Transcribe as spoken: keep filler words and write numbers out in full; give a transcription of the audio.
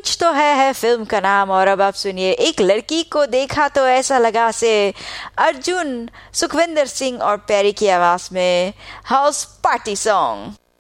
कुछ तो है है फिल्म का नाम। और अब आप सुनिए एक लड़की को देखा तो ऐसा लगा से अर्जुन, सुखविंदर सिंह और पैरी की आवाज में हाउस पार्टी सॉन्ग।